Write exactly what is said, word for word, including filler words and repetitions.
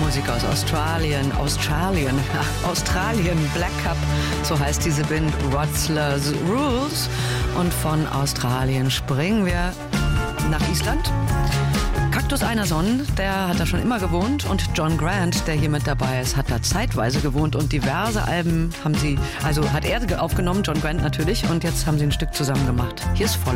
Musik aus Australien, Australien, Australien, Black Cup, so heißt diese Band Rotzler's Rules. Und von Australien springen wir nach Island. Cactus Einarsson, der hat da schon immer gewohnt, und John Grant, der hier mit dabei ist, hat da zeitweise gewohnt und diverse Alben haben sie, also hat er aufgenommen, John Grant natürlich, und jetzt haben sie ein Stück zusammen gemacht. Hier ist Follow